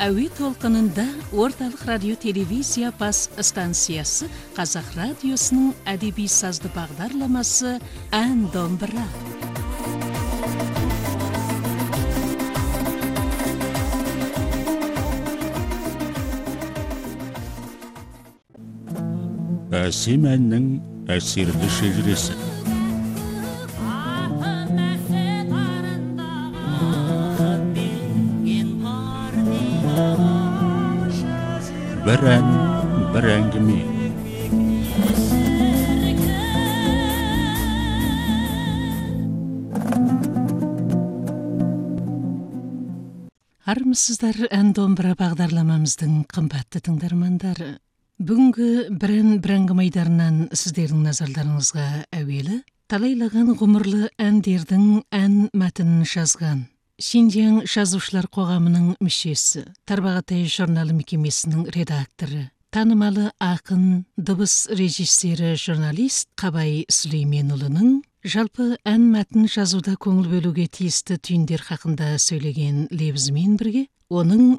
әуе толқынында орталық радио телевизия бас станциясы Қазақ радиосының әдеби сазды бағдарламасы «Ән домбыра». Әсем әннің әсерлі шежіресі. Бір ән, бір әңгіме. Армысыздар ән домбыра бағдарламамыздың қымбатты тыңдармандары. Бүгінгі бір әңгімейдарынан сіздердің назарларыңызға әуелі талайлаған ғұмырлы әндердің ән мәтінін жазған Шинжяң жазушылар қоғамының мүшесі, Тарбағатай журналы мекемесінің редакторы, танымалы ақын, дыбыс режиссері, журналист Қабай Сүлейменұлының жалпы ән мәтін жазуда көңіл бөлуге тиісті түйіндер хақында сөйлеген лебізімен бірге, оның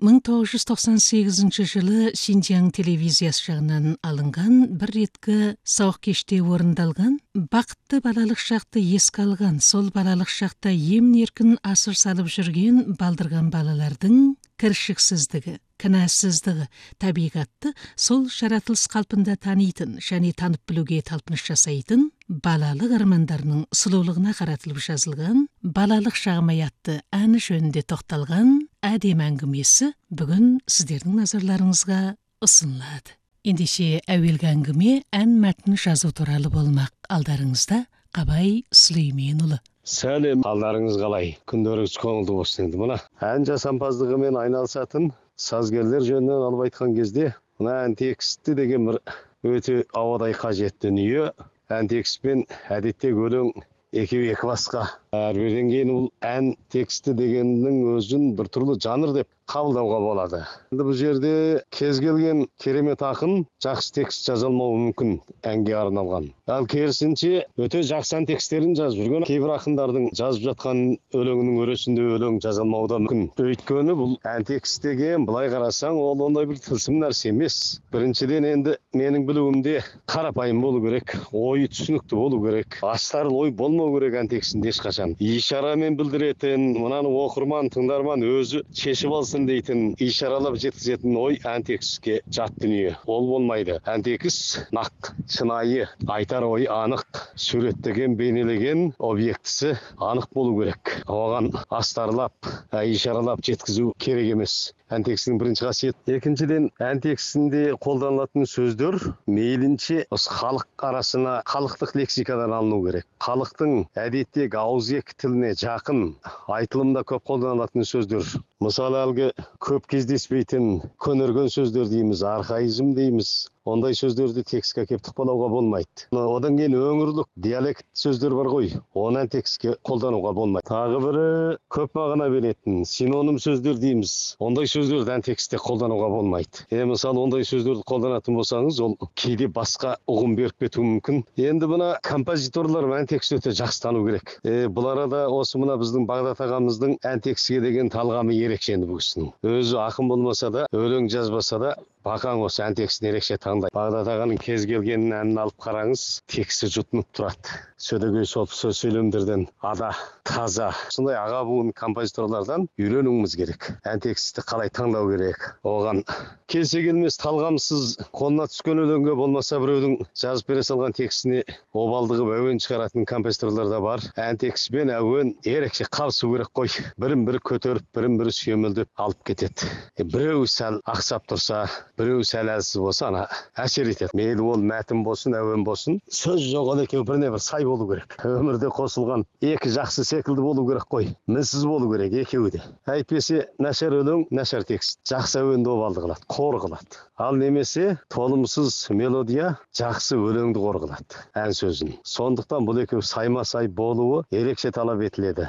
1998 жылы Шинжяң телевизиясы жағынан алынған бір реткі сауық кеште орындалған, бақытты балалық шақты еске алған, сол балалық шақта емін-еркін асыр салып жүрген балдырған балалардың кіршіксіздігі, кінәсіздігі, табиғатты сол жаратылыс қалпында танитын және танып білуге талпыныс жасайтын балалық армандарының сұлулығына қаратылып жазылған балалық шағым атты әні жөнінде тоқталған әдемі әңгімесі бүгін сіздердің назарларыңызға ұсынылады. Ендеше әуелгі әңгіме ән мәтін жазу туралы болмақ. Алдарыңызда Қабай Сүлейменұлы. Сәлем, алдарыңыз қалай? Күндеріңіз көңілді болсын енді. Мына ән жасампаздығымен айналысатын сазгерлер жөнінен алып айтқан кезде, мына ән тексті деген бір өте ауадай қажетті дүние. Ән текстпен әдетте өлең екеу екі басқа. Әрбірден кейін ол ән тексті дегеннің өзін бір түрлі жанр деп қабылдауға болады. Енді бұл жерде кез келген керемет ақын жақсы текст жаза алмауы мүмкін әнге арналған. Ал керісінше өте жақсы ән текстерін жазып жүрген кейбір ақындардың жазып жатқан өлеңінің өресінде өлең жаза алмауы да мүмкін. Өйткені бұл ән текст деген былай қарасаң ол ондай бір тылсым нәрсе емес. Біріншіден енді менің білуімде қарапайым болу керек, ойы түсінікті болу керек, астарлы ой болмау керек ән текстінде ешқашан. Ишарамен білдіретін, мынаны оқырман, тыңдарман өзі шешіп алсын дейтін, ишаралап жеткізетін ой ән текстке жат дүние. Ол болмайды. Ән текст нақ, шынайы, айтар ой анық, суреттеген, бейнелеген объектісі анық болу керек. Оған астарлап, ишаралап жеткізу керек емес. Ән текстінің бірінші қасиеті. Екіншіден, ән текстінде қолданылатын сөздер мейлінше халық арасына халықтық лексикадан алыну керек. Халықтың әдеттегі ауызекі тіліне жақын, айтылымда көп қолданылатын сөздер. Мысалы әлгі көп кездеспейтін көнерген сөздер дейміз, архаизм дейміз. Ондай сөздерді текстке кеп тықпалауға болмайды. Одан кейін өңірлік диалект сөздер бар ғой, оны текстке қолдануға болмайды. Тағы бірі көп мағына беретін синоним сөздер дейміз. Ондай сөздерді ән текстте қолдануға болмайды. Мысалы ондай сөздерді қолданатын болсаңыз, ол кейде басқа ұғым беріп кетуі мүмкін. Енді мына композиторлар ән текст өте жақсы тану керек. Бұл арада осы мына біздің Бағдат ағамыздың ән текстке деген талғамы ерекше енді бұл кісінің. Өзі ақын болмаса да, өлең жазбаса да, бақаң осы ән текстін ерекше таңдайды. Бағдат ағаның кез келген әнін алып қараңыз, тексті жұтынып тұрады. Сөдегөй сөз сөйлемдерден ада, таза. Сондай аға буын композиторлардан үйренуіміз керек. Ән тексті қалай таңдау керек. Оған келсе келмес талғамсыз қолына түскен өлеңге болмаса біреудің жазып бере салған текстіне обалдығы әуен шығаратын композиторлар да бар. Ән текстпен әуен ерекше қабысу керек қой. Бірін-бірі көтеріп, бірін-бірі сүйемелдеп алып кетеді. Біреу сәл ақсап тұрса, біреу сәл әлсіз болса, ана әсер етеді. Мейлі ол мәтін болсын, әуен болсын, сөз жоқ ол екеуі біріне бір сай болу керек. Өмірде қосылған екі жақсы секілді болу керек қой. Мінсіз болу керек екеуі де. Әйтпесе нашар өлең, нашар текст. Жақсы әуенді обалды қылады, қор қылады. Ал немесе толымсыз мелодия жақсы өлеңді қор қылады, ән сөзін. Сондықтан бұл екеуі сайма-сай болуы ерекше талап етіледі.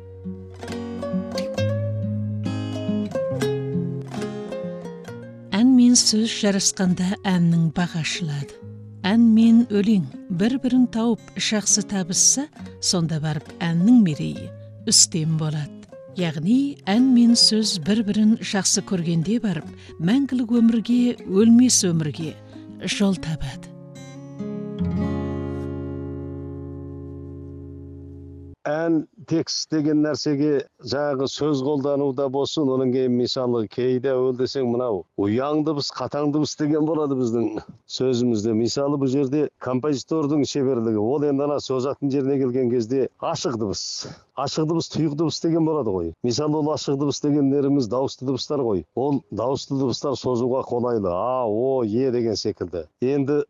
Ән мен сөз жарасқанда әннің бағасы ашылады. Ән мен өлең бір-бірін тауып жақсы табысса, сонда барып әннің мерейі үстем болады. Яғни ән мен сөз бір-бірін жақсы көргенде барып, мәңгілік өмірге, өлмес өмірге жол табады. Ән текст деген нәрсеге жаңағы сөз қолдануда болсын, оның кейін мысалы кейде өл десең мынау ұяң дыбыс, қатаң дыбыс деген болады біздің сөзімізде. Мысалы бұл жерде композитордың шеберлігі, ол енді ана созатын жеріне келген кезде ашық дыбыс, тұйық дыбыс деген болады ғой. Мысалы ол ашық дыбыс дегендеріміз дауысты дыбыстар ғой. Ол дауысты дыбыстар созуға қолайлы. А, о, е деген секілді. Енді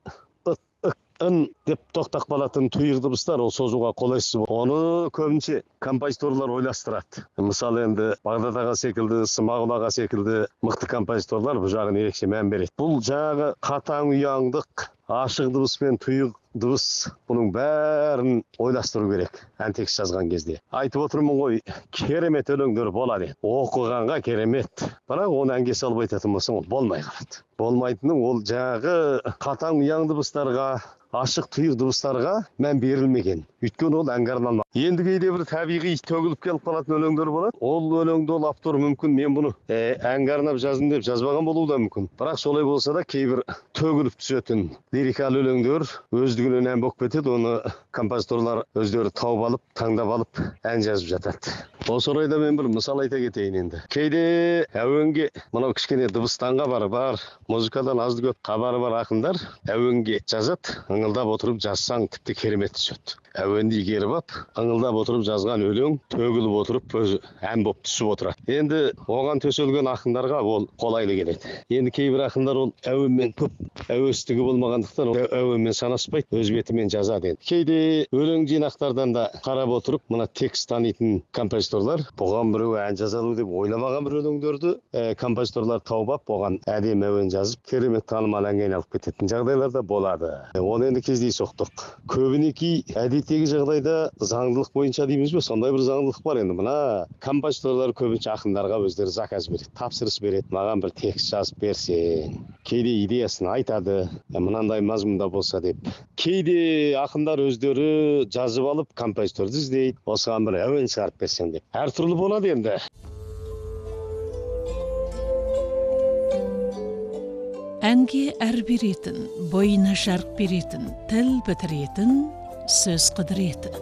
ын деп тоқтақ қалатын тұйық дыбыстар ол созуға қолайсыз. Оны көбінше композиторлар ойластырады. Мысалы енді Бағдат аға секілді, Смағұл аға секілді мықты композиторлар бұл жағын ерекше мән береді. Бұл жаңағы қатаң ұяңдық, ашық дыбыс пен тұйық дыбыс, бұның бәрін ойластыру керек ән текст жазған кезде. Айтып отырмын ғой, керемет өлеңдер болады. Оқығанға керемет. Бірақ оны әнге салып айтатын болсаң, ол болмай қалады. Болмайтыны ол жаңағы қатаң ұяң дыбыстарға, ашық тұйық дыбыстарға мән берілмеген. Өйткені ол әнге арналмаған. Енді кейде бір табиғи төгіліп келіп қалатын өлеңдер болады. Ол өлеңді ол автор мүмкін мен бұны әнге арнап жаздым деп жазбаған болуы да мүмкін. Бірақ солай болса да кейбір төгіліп түсетін лирикал өлеңдер өздігінен ән болып кетеді. Оны композиторлар өздері тауып алып, таңдап алып ән жазып жатады. Осы орайда мен бір мысал айта кетейін енді. Кейде әуенге мынау кішкене дыбыстанға бар, музыкадан азды көп хабары бар ақындар әуенге жазады. Аңылдап отырып жазсаң тіпті керемет түседі. Әуенді игеріп ап, аңылдап отырып жазған өлең төгіліп отырып өзі ән болып түсіп отырады. Енді оған төселген ақындарға ол қолайлы келеді. Енді кейбір ақындар ол әуенмен көп әуестігі болмағандықтан әуенмен санаспайды, өз бетімен жазады. Кейде өлең жинақтардан да қарап отырып, мына текст танитын композиторлар бұған біреу ән жазалу деп ойламаған бір өлеңдерді композиторлар тауып ап, оған әдемі әуен жазып, керемет танымал әнге айналып кететін жағдайлар да болады. Оны енді кездейсоқтық. Көбінесе әдеттегі жағдайда заңдылық бойынша дейміз бе, сондай бір заңдылық бар. Енді мына композиторлар көбінше ақындарға өздері заказ береді, тапсырыс береді. Маған бір текст жазып берсең, кейде идеясын айтады, мынандай мазмұнда болса деп. Кейде ақындар өздері жазып алып композиторды іздейді, осыған бір әуен шығарып берсең деп. Әртүрлі болады енді. Әнге әр беретін, бойына жарық беретін, тіл бітіретін, сөз қыдыретін.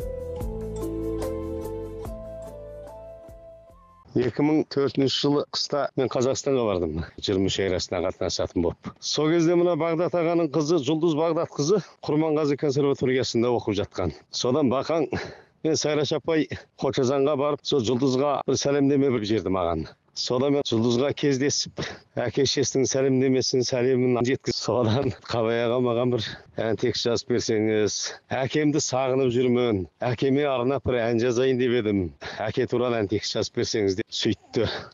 2004 жылы қыста мен Қазақстанға бардым. 20 шайрасына қатынасатын болып. Сол кезде мына Бағдат ағаның қызы, Жұлдыз Бағдат қызы, Құрманғазы консерваториясында оқып жатқан. Содан бақаң мен Сайраш апай Қочазанға барып, сол Жұлдызға бір сәлемдеме бір жерді маған. Содан мен Жұлдызға кездесіп, әке-шесінің сәлемін жеткізіп, содан Қабай аға маған бір ән текст жазып берсеңіз, әкемді сағынып жүрмін, әкеме арнап бір ән жазайын деп едім, әке туралы ән текст жазып берсеңіз деп сөйтті.